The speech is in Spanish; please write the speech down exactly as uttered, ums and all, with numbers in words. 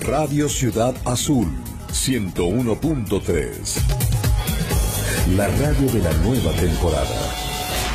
Radio Ciudad Azul, ciento uno punto tres. La radio de la nueva temporada.